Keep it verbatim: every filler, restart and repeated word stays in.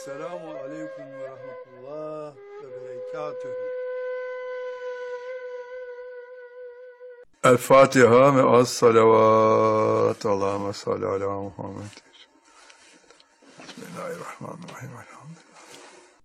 Selamun aleyküm ve rahmetullah ve berekatühü. El Fatiha ve az salavat. Allahümme salli ala Muhammed. Bismillahirrahmanirrahim. Elhamdülillah.